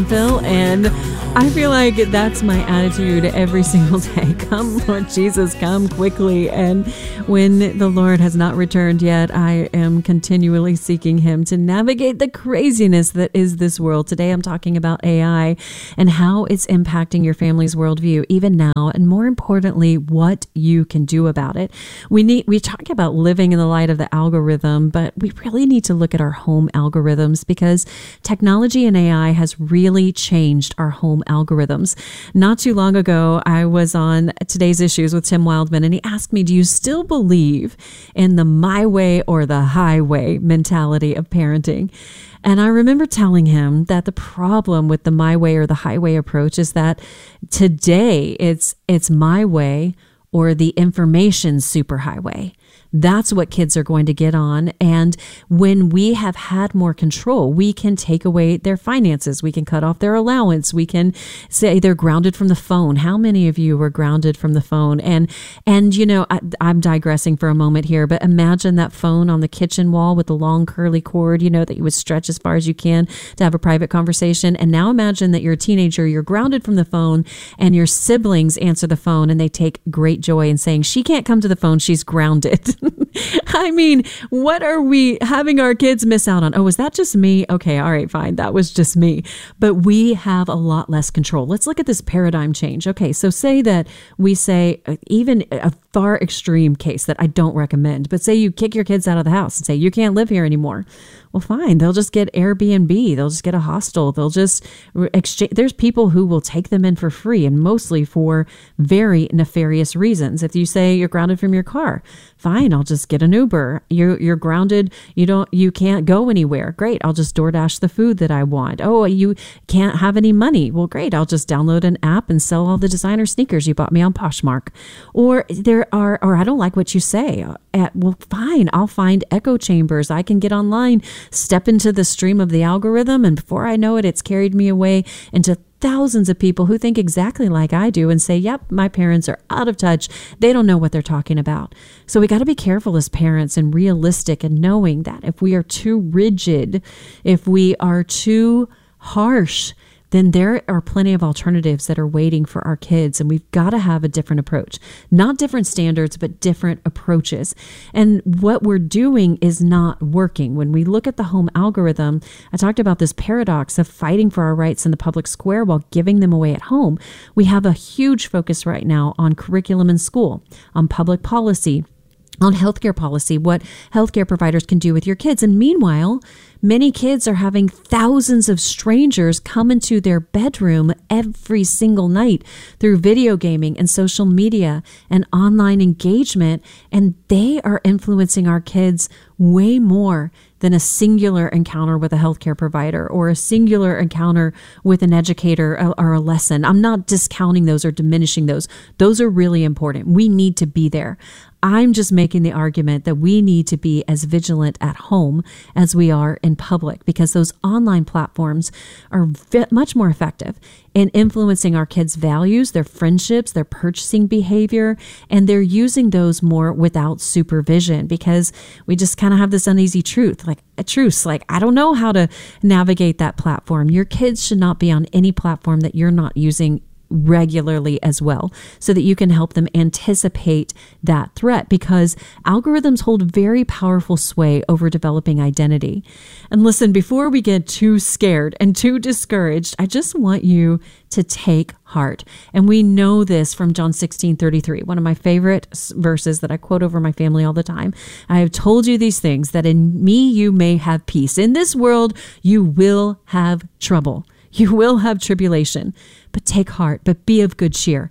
Phil, and I feel like that's my attitude every single day. Come, Lord Jesus, come quickly. And when the Lord has not returned yet, I am continually seeking him to navigate the craziness that is this world. Today, I'm talking about AI and how it's impacting your family's worldview, even now, and more importantly, what you can do about it. We talk about living in the light of the algorithm, but we really need to look at our home algorithms, because technology and AI has really changed our home algorithms. Not too long ago, I was on Today's Issues with Tim Wildman, and he asked me, do you still believe in the my way or the highway mentality of parenting? And I remember telling him that the problem with the my way or the highway approach is that today it's my way or the information superhighway. That's what kids are going to get on. And when we have had more control, we can take away their finances. We can cut off their allowance. We can say they're grounded from the phone. How many of you were grounded from the phone? And you know, I'm digressing for a moment here, but imagine that phone on the kitchen wall with the long curly cord, you know, that you would stretch as far as you can to have a private conversation. And now imagine that you're a teenager, you're grounded from the phone, and your siblings answer the phone and they take great joy in saying, she can't come to the phone, she's grounded. I mean, what are we having our kids miss out on? Oh, was that just me? Okay, all right, fine. That was just me. But we have a lot less control. Let's look at this paradigm change. Okay, so say that we say, even a far extreme case that I don't recommend, but say you kick your kids out of the house and say, you can't live here anymore. Well, fine. They'll just get Airbnb. They'll just get a hostel. They'll just exchange. There's people who will take them in for free, and mostly for very nefarious reasons. If you say you're grounded from your car, fine. I'll just get an Uber. You're grounded. You can't go anywhere. Great. I'll just DoorDash the food that I want. Oh, you can't have any money. Well, great. I'll just download an app and sell all the designer sneakers you bought me on Poshmark. Or I don't like what you say. Well, fine. I'll find echo chambers. I can get online, step into the stream of the algorithm, and before I know it, it's carried me away into thousands of people who think exactly like I do and say, yep, my parents are out of touch. They don't know what they're talking about. So we got to be careful as parents and realistic, and knowing that if we are too rigid, if we are too harsh, then there are plenty of alternatives that are waiting for our kids. And we've got to have a different approach, not different standards, but different approaches. And what we're doing is not working. When we look at the home algorithm, I talked about this paradox of fighting for our rights in the public square while giving them away at home. We have a huge focus right now on curriculum in school, on public policy, on healthcare policy, what healthcare providers can do with your kids. And meanwhile, many kids are having thousands of strangers come into their bedroom every single night through video gaming and social media and online engagement. And they are influencing our kids way more than a singular encounter with a healthcare provider or a singular encounter with an educator or a lesson. I'm not discounting those or diminishing those. Those are really important. We need to be there. I'm just making the argument that we need to be as vigilant at home as we are in public, because those online platforms are much more effective in influencing our kids' values, their friendships, their purchasing behavior, and they're using those more without supervision, because we just kind of have this uneasy truth, like I don't know how to navigate that platform. Your kids should not be on any platform that you're not using regularly as well, so that you can help them anticipate that threat, because algorithms hold very powerful sway over developing identity. And listen, before we get too scared and too discouraged, I just want you to take heart. And we know this from John 16:33, one of my favorite verses that I quote over my family all the time. I have told you these things that in me you may have peace. In this world you will have trouble. You will have tribulation, but take heart, but be of good cheer.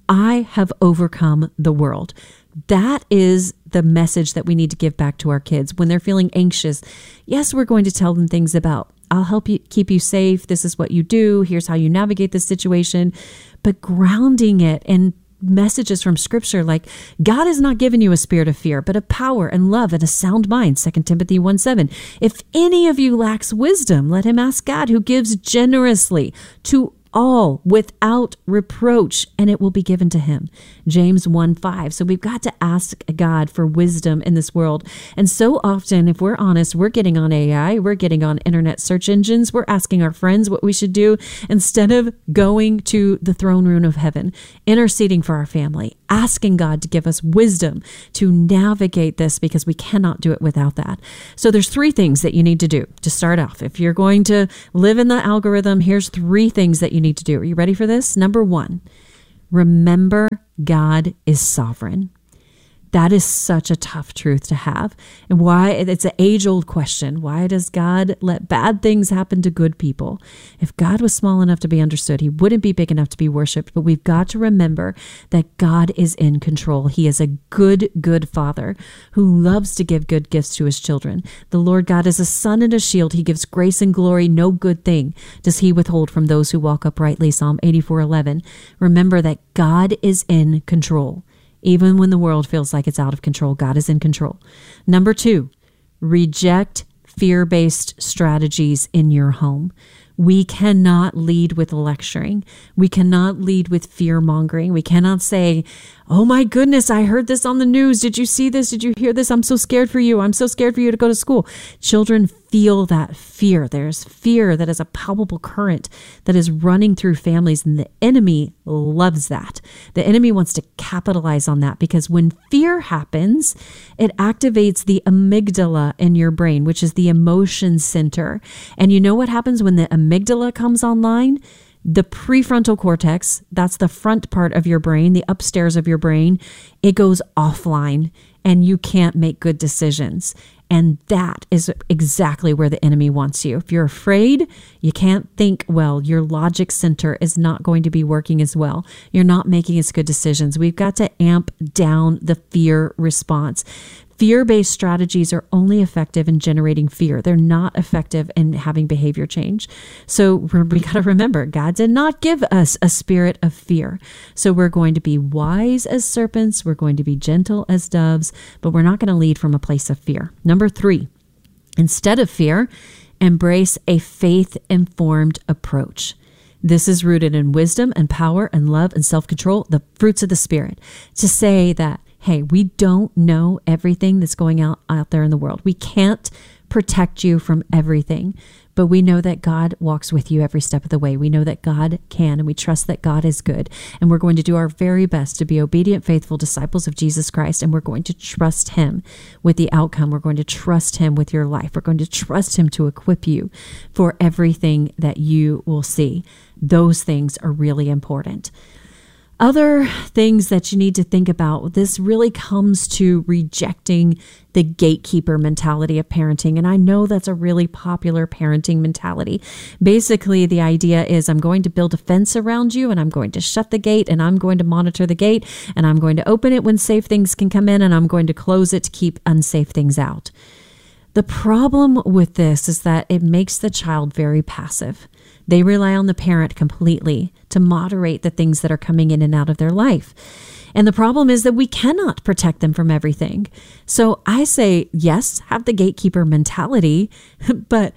I have overcome the world. That is the message that we need to give back to our kids when they're feeling anxious. Yes, we're going to tell them things about, I'll help you, keep you safe. This is what you do. Here's how you navigate this situation. But grounding it in messages from scripture like, God has not given you a spirit of fear, but of power and love and a sound mind. 2 Timothy 1:7. If any of you lacks wisdom, let him ask God, who gives generously to all without reproach, and it will be given to him. James 1:5. So we've got to ask God for wisdom in this world. And so often, if we're honest, we're getting on AI, we're getting on internet search engines, we're asking our friends what we should do instead of going to the throne room of heaven, interceding for our family, asking God to give us wisdom to navigate this, because we cannot do it without that. So there's 3 things that you need to do to start off. If you're going to live in the algorithm, here's 3 things that you need to do. Are you ready for this? Number 1, remember God is sovereign. That is such a tough truth to have. And why? It's an age-old question. Why does God let bad things happen to good people? If God was small enough to be understood, he wouldn't be big enough to be worshiped. But we've got to remember that God is in control. He is a good, good Father who loves to give good gifts to his children. The Lord God is a sun and a shield. He gives grace and glory. No good thing does he withhold from those who walk uprightly. Psalm 84:11. Remember that God is in control. Even when the world feels like it's out of control, God is in control. Number 2, reject fear-based strategies in your home. We cannot lead with lecturing. We cannot lead with fear-mongering. We cannot say, oh my goodness, I heard this on the news. Did you see this? Did you hear this? I'm so scared for you. I'm so scared for you to go to school. Children feel that fear. There's fear that is a palpable current that is running through families, and the enemy loves that. The enemy wants to capitalize on that, because when fear happens, it activates the amygdala in your brain, which is the emotion center. And you know what happens when the amygdala comes online? The prefrontal cortex, that's the front part of your brain, the upstairs of your brain, it goes offline and you can't make good decisions. And that is exactly where the enemy wants you. If you're afraid, you can't think well. Your logic center is not going to be working as well. You're not making as good decisions. We've got to amp down the fear response. Fear-based strategies are only effective in generating fear. They're not effective in having behavior change. So we got to remember, God did not give us a spirit of fear. So we're going to be wise as serpents. We're going to be gentle as doves, but we're not going to lead from a place of fear. Number 3, instead of fear, embrace a faith-informed approach. This is rooted in wisdom and power and love and self-control, the fruits of the Spirit. To say that, hey, we don't know everything that's going out there in the world. We can't protect you from everything, but we know that God walks with you every step of the way. We know that God can, and we trust that God is good. And we're going to do our very best to be obedient, faithful disciples of Jesus Christ. And we're going to trust him with the outcome. We're going to trust him with your life. We're going to trust him to equip you for everything that you will see. Those things are really important. Other things that you need to think about, this really comes to rejecting the gatekeeper mentality of parenting. And I know that's a really popular parenting mentality. Basically, the idea is I'm going to build a fence around you, and I'm going to shut the gate, and I'm going to monitor the gate, and I'm going to open it when safe things can come in, and I'm going to close it to keep unsafe things out. The problem with this is that it makes the child very passive. They rely on the parent completely to moderate the things that are coming in and out of their life. And the problem is that we cannot protect them from everything. So I say, yes, have the gatekeeper mentality, but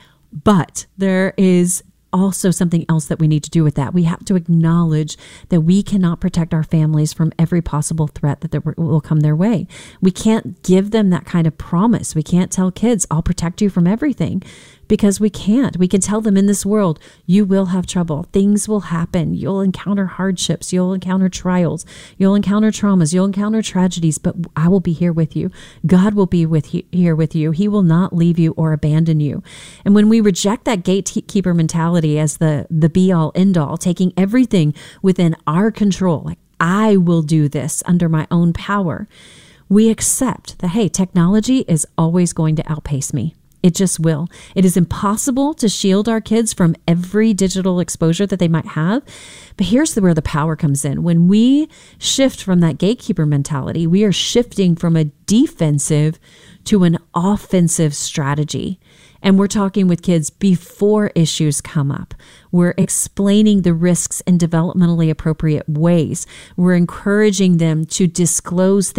there is also something else that we need to do with that. We have to acknowledge that we cannot protect our families from every possible threat that will come their way. We can't give them that kind of promise. We can't tell kids, I'll protect you from everything, because we can't. We can tell them in this world, you will have trouble. Things will happen. You'll encounter hardships. You'll encounter trials. You'll encounter traumas. You'll encounter tragedies, but I will be here with you. God will be here with you. He will not leave you or abandon you. And when we reject that gatekeeper mentality as the be all end all, taking everything within our control, like I will do this under my own power, we accept that, hey, technology is always going to outpace me. It just will. It is impossible to shield our kids from every digital exposure that they might have. But here's where the power comes in. When we shift from that gatekeeper mentality, we are shifting from a defensive to an offensive strategy. And we're talking with kids before issues come up. We're explaining the risks in developmentally appropriate ways. We're encouraging them to disclose things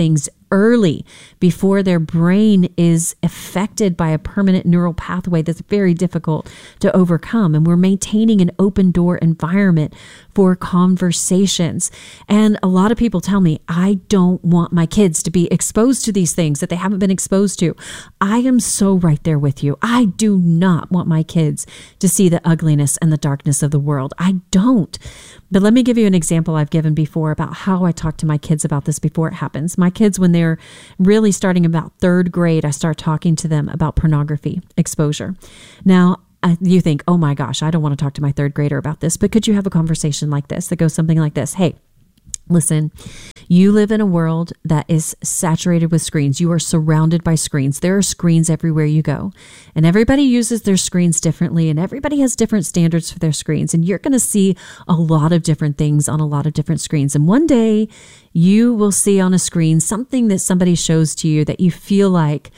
early before their brain is affected by a permanent neural pathway that's very difficult to overcome. And we're maintaining an open door environment for conversations. And a lot of people tell me, I don't want my kids to be exposed to these things that they haven't been exposed to. I am so right there with you. I do not want my kids to see the ugliness and the darkness of the world. I don't. But let me give you an example I've given before about how I talk to my kids about this before it happens. My kids, when they're really starting about third grade, I start talking to them about pornography exposure. Now, you think, oh my gosh, I don't want to talk to my third grader about this, but could you have a conversation like this that goes something like this? Hey, listen, you live in a world that is saturated with screens. You are surrounded by screens. There are screens everywhere you go. And everybody uses their screens differently, and everybody has different standards for their screens. And you're going to see a lot of different things on a lot of different screens. And one day you will see on a screen something that somebody shows to you that you feel like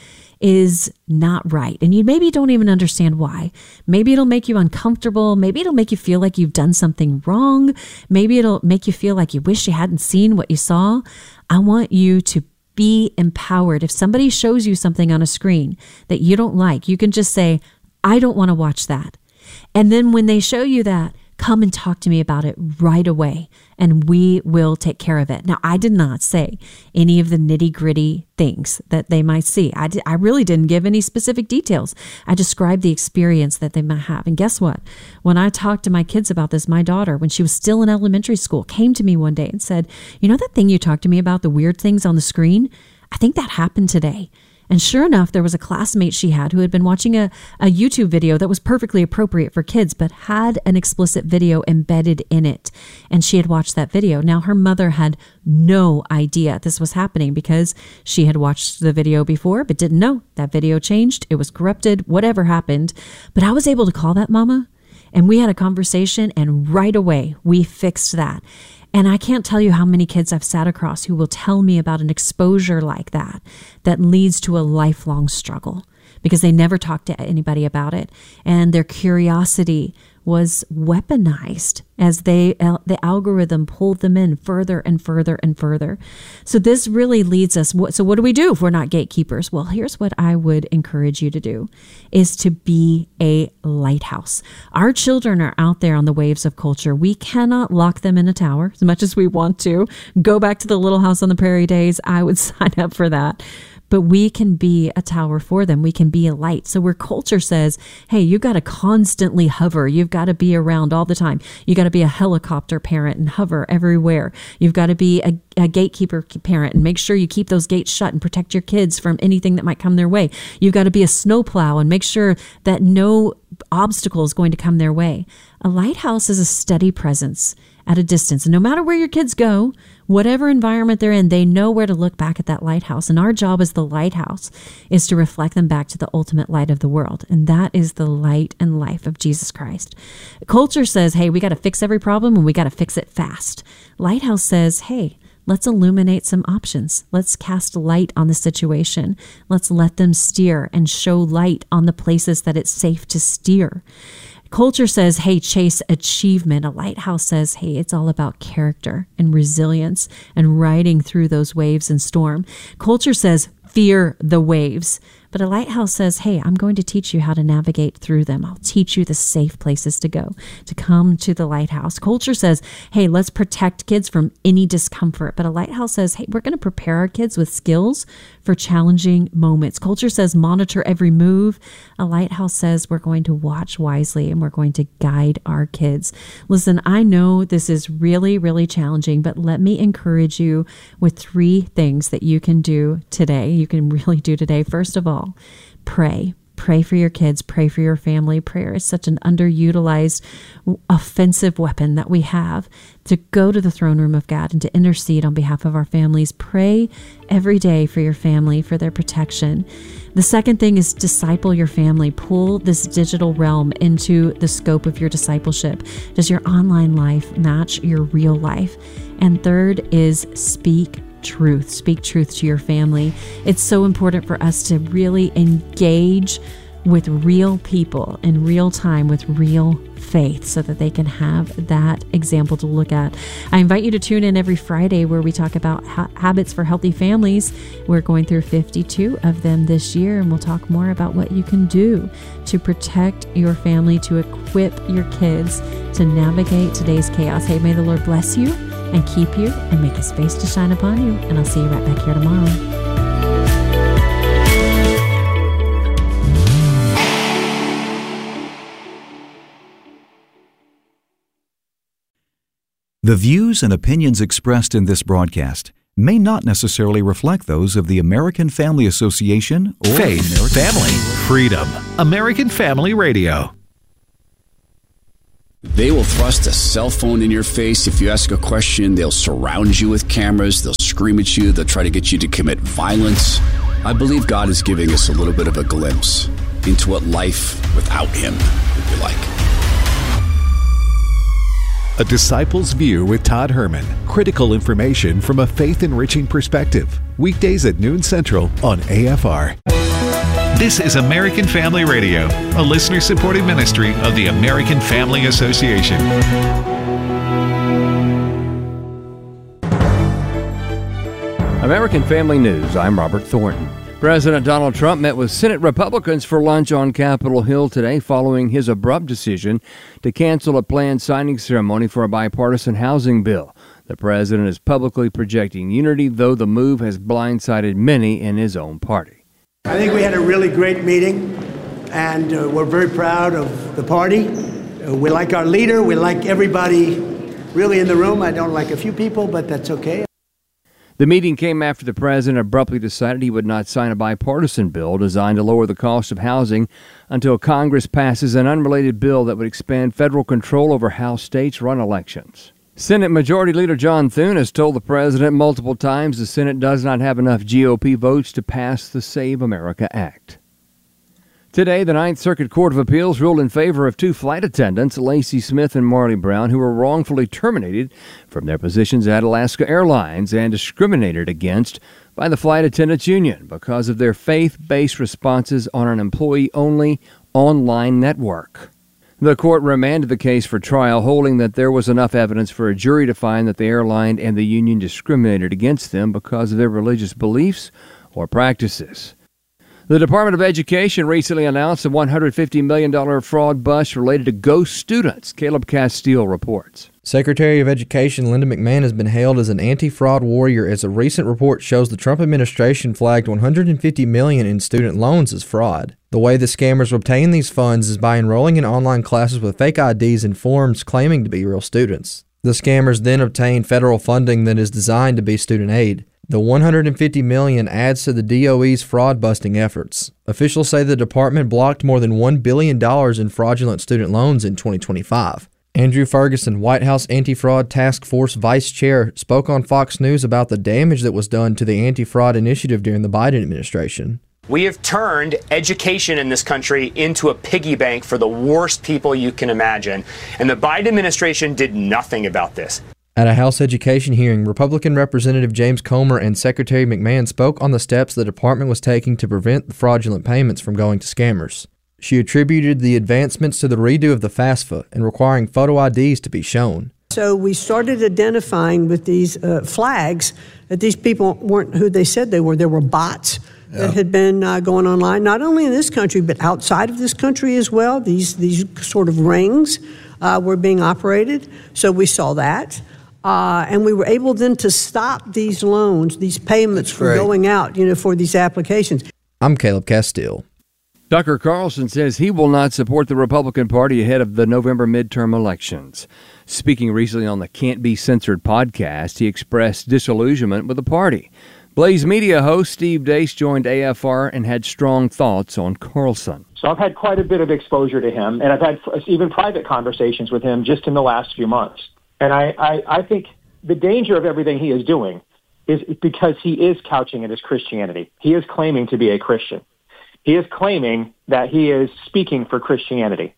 is not right. And you maybe don't even understand why. Maybe it'll make you uncomfortable. Maybe it'll make you feel like you've done something wrong. Maybe it'll make you feel like you wish you hadn't seen what you saw. I want you to be empowered. If somebody shows you something on a screen that you don't like, you can just say, I don't want to watch that. And then when they show you that, come and talk to me about it right away, and we will take care of it. Now, I did not say any of the nitty-gritty things that they might see. I really didn't give any specific details. I described the experience that they might have. And guess what? When I talked to my kids about this, my daughter, when she was still in elementary school, came to me one day and said, you know that thing you talked to me about, the weird things on the screen? I think that happened today. And sure enough, there was a classmate she had who had been watching a YouTube video that was perfectly appropriate for kids, but had an explicit video embedded in it. And she had watched that video. Now, her mother had no idea this was happening because she had watched the video before, but didn't know that video changed. It was corrupted, whatever happened. But I was able to call that mama, and we had a conversation, and right away we fixed that. And I can't tell you how many kids I've sat across who will tell me about an exposure like that leads to a lifelong struggle because they never talked to anybody about it. And their curiosity was weaponized as the algorithm pulled them in further and further and further. So this really leads us. So what do we do if we're not gatekeepers? Well, here's what I would encourage you to do is to be a lighthouse. Our children are out there on the waves of culture. We cannot lock them in a tower as much as we want to. Go back to the Little House on the Prairie days. I would sign up for that. But we can be a tower for them. We can be a light. So where culture says, hey, you've got to constantly hover. You've got to be around all the time. You got to be a helicopter parent and hover everywhere. You've got to be a gatekeeper parent and make sure you keep those gates shut and protect your kids from anything that might come their way. You've got to be a snowplow and make sure that no obstacle is going to come their way. A lighthouse is a steady presence at a distance. And no matter where your kids go, whatever environment they're in, they know where to look back at that lighthouse. And our job as the lighthouse is to reflect them back to the ultimate light of the world. And that is the light and life of Jesus Christ. Culture says, hey, we got to fix every problem and we got to fix it fast. Lighthouse says, hey, let's illuminate some options. Let's cast light on the situation. Let's let them steer and show light on the places that it's safe to steer. Culture says, hey, chase achievement. A lighthouse says, hey, it's all about character and resilience and riding through those waves and storm. Culture says, fear the waves. But a lighthouse says, hey, I'm going to teach you how to navigate through them. I'll teach you the safe places to go, to come to the lighthouse. Culture says, hey, let's protect kids from any discomfort. But a lighthouse says, hey, we're going to prepare our kids with skills for challenging moments. Culture says, monitor every move. A lighthouse says, we're going to watch wisely and we're going to guide our kids. Listen, I know this is really, really challenging, but let me encourage you with 3 things that you can do today. You can really do today. First of all, pray. Pray for your kids. Pray for your family. Prayer is such an underutilized, offensive weapon that we have to go to the throne room of God and to intercede on behalf of our families. Pray every day for your family, for their protection. The second thing is disciple your family. Pull this digital realm into the scope of your discipleship. Does your online life match your real life? And third is speak truth. Speak truth to your family. It's so important for us to really engage with real people in real time with real faith so that they can have that example to look at. I invite you to tune in every Friday where we talk about habits for healthy families. We're going through 52 of them this year, and we'll talk more about what you can do to protect your family, to equip your kids to navigate today's chaos. Hey, may the Lord bless you and keep you and make his face to shine upon you. And I'll see you right back here tomorrow. The views and opinions expressed in this broadcast may not necessarily reflect those of the American Family Association or Faith, Family, Freedom. American Family Radio. They will thrust a cell phone in your face. If you ask a question, they'll surround you with cameras. They'll scream at you. They'll try to get you to commit violence. I believe God is giving us a little bit of a glimpse into what life without him would be like. A Disciple's View with Todd Herman. Critical information from a faith-enriching perspective. Weekdays at noon Central on AFR. This is American Family Radio, a listener-supported ministry of the American Family Association. American Family News, I'm Robert Thornton. President Donald Trump met with Senate Republicans for lunch on Capitol Hill today following his abrupt decision to cancel a planned signing ceremony for a bipartisan housing bill. The president is publicly projecting unity, though the move has blindsided many in his own party. I think we had a really great meeting, and we're very proud of the party. We like our leader. We like everybody really in the room. I don't like a few people, but that's okay. The meeting came after the president abruptly decided he would not sign a bipartisan bill designed to lower the cost of housing until Congress passes an unrelated bill that would expand federal control over how states run elections. Senate Majority Leader John Thune has told the president multiple times the Senate does not have enough GOP votes to pass the Save America Act. Today, the Ninth Circuit Court of Appeals ruled in favor of two flight attendants, Lacey Smith and Marley Brown, who were wrongfully terminated from their positions at Alaska Airlines and discriminated against by the Flight Attendants Union because of their faith-based responses on an employee-only online network. The court remanded the case for trial, holding that there was enough evidence for a jury to find that the airline and the union discriminated against them because of their religious beliefs or practices. The Department of Education recently announced a $150 million fraud bust related to ghost students. Caleb Castile reports. Secretary of Education Linda McMahon has been hailed as an anti-fraud warrior as a recent report shows the Trump administration flagged $150 million in student loans as fraud. The way the scammers obtain these funds is by enrolling in online classes with fake IDs and forms claiming to be real students. The scammers then obtain federal funding that is designed to be student aid. The $150 million adds to the DOE's fraud-busting efforts. Officials say the department blocked more than $1 billion in fraudulent student loans in 2025. Andrew Ferguson, White House Anti-Fraud Task Force Vice Chair, spoke on Fox News about the damage that was done to the anti-fraud initiative during the Biden administration. We have turned education in this country into a piggy bank for the worst people you can imagine, and the Biden administration did nothing about this. At a House education hearing, Republican Representative James Comer and Secretary McMahon spoke on the steps the department was taking to prevent the fraudulent payments from going to scammers. She attributed the advancements to the redo of the FAFSA and requiring photo IDs to be shown. So we started identifying with these flags that these people weren't who they said they were. There were bots that had been going online, not only in this country, but outside of this country as well. These sort of rings were being operated. So we saw that. And we were able then to stop these loans, these payments from going out, for these applications. I'm Caleb Castile. Tucker Carlson says he will not support the Republican Party ahead of the November midterm elections. Speaking recently on the Can't Be Censored podcast, he expressed disillusionment with the party. Blaze Media host Steve Deace joined AFR and had strong thoughts on Carlson. So I've had quite a bit of exposure to him, and I've had even private conversations with him just in the last few months. And I think the danger of everything he is doing is because he is couching it as Christianity. He is claiming to be a Christian. He is claiming that he is speaking for Christianity.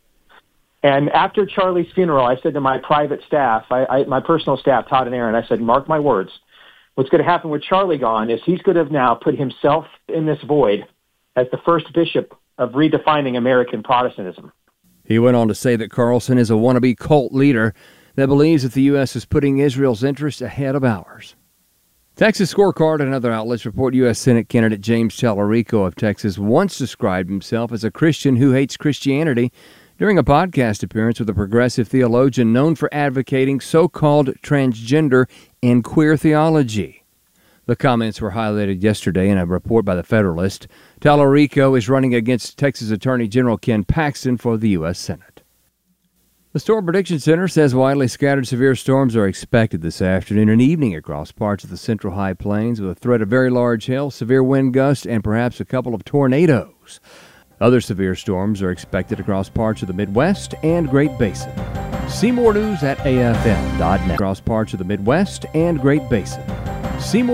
And after Charlie's funeral, I said to my private staff, my personal staff, Todd and Aaron, I said, mark my words. What's going to happen with Charlie gone is he's going to have now put himself in this void as the first bishop redefining American Protestantism. He went on to say that Carlson is a wannabe cult leader that believes that the U.S. is putting Israel's interests ahead of ours. Texas Scorecard and other outlets report U.S. Senate candidate James Tallarico of Texas once described himself as a Christian who hates Christianity during a podcast appearance with a progressive theologian known for advocating so-called transgender and queer theology. The comments were highlighted yesterday in a report by The Federalist. Tallarico is running against Texas Attorney General Ken Paxton for the U.S. Senate. The Storm Prediction Center says widely scattered severe storms are expected this afternoon and evening across parts of the central high plains with a threat of very large hail, severe wind gusts, and perhaps a couple of tornadoes. Other severe storms are expected across parts of the Midwest and Great Basin. See more news at afm.net. Across parts of the Midwest and Great Basin. See more